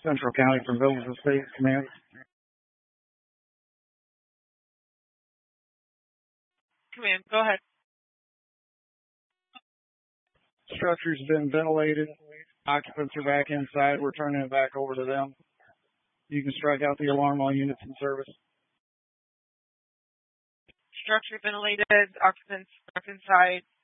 Central County from Village of State Command. Command, go ahead. Structure's been ventilated. Occupants are back inside. We're turning it back over to them. You can strike out the alarm on units in service. Structure ventilated. Occupants back inside.